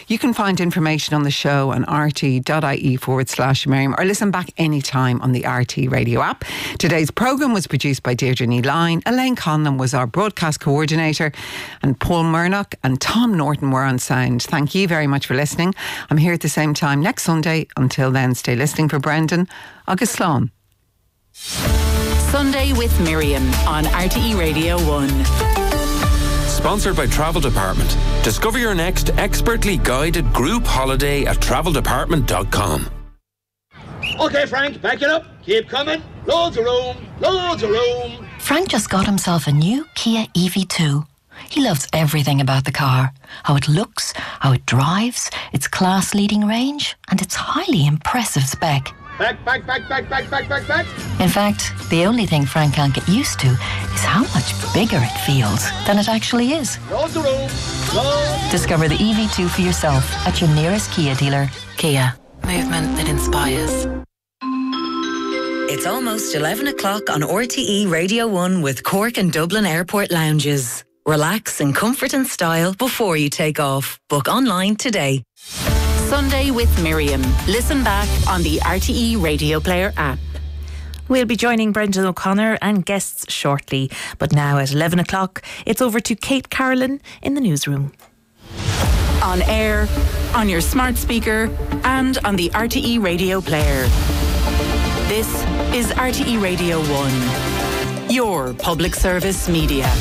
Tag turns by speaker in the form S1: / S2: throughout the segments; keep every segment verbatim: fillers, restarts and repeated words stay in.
S1: You can find information on the show on rt.ie forward slash Miriam or listen back anytime on the R T Radio app. Today's programme was produced by Deirdre Neeline. Elaine Conlon was our broadcast coordinator, and Paul Murnock and Tom Norton were on sound. Thank you very much for listening. I'm here at the same time next Sunday. Until then, stay listening for Brendan. Agus Slán.
S2: Sunday with Miriam on R T E Radio one.
S3: Sponsored by Travel Department. Discover your next expertly guided group holiday at travel department dot com.
S4: Okay, Frank, back it up. Keep coming. Loads of room. Loads of room.
S5: Frank just got himself a new Kia E V two. He loves everything about the car. How it looks, how it drives, its class-leading range, and its highly impressive spec.
S4: Back, back, back, back, back, back, back, back.
S5: In fact, the only thing Frank can't get used to is how much bigger it feels than it actually is.
S4: Loads of room. Loads.
S5: Discover the E V two for yourself at your nearest Kia dealer. Kia. Movement that inspires.
S6: It's almost eleven o'clock on R T E Radio one with Cork and Dublin Airport Lounges. Relax in comfort and style before you take off. Book online today.
S2: Sunday with Miriam. Listen back on the R T E Radio Player app.
S7: We'll be joining Brendan O'Connor and guests shortly. But now at eleven o'clock, it's over to Kate Carolyn in the newsroom.
S2: On air, on your smart speaker, and on the R T E Radio Player. This is R T E Radio one, your public service media.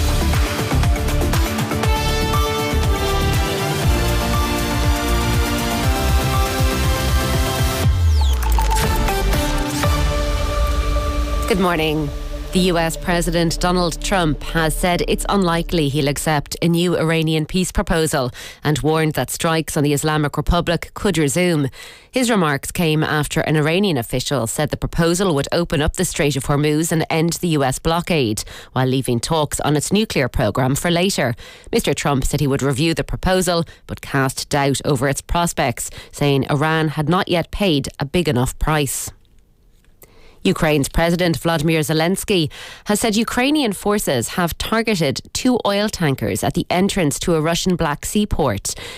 S8: Good morning. The U S President Donald Trump has said it's unlikely he'll accept a new Iranian peace proposal and warned that strikes on the Islamic Republic could resume. His remarks came after an Iranian official said the proposal would open up the Strait of Hormuz and end the U S blockade, while leaving talks on its nuclear programme for later. Mister Trump said he would review the proposal, but cast doubt over its prospects, saying Iran had not yet paid a big enough price. Ukraine's President Vladimir Zelensky has said Ukrainian forces have targeted two oil tankers at the entrance to a Russian Black Sea port.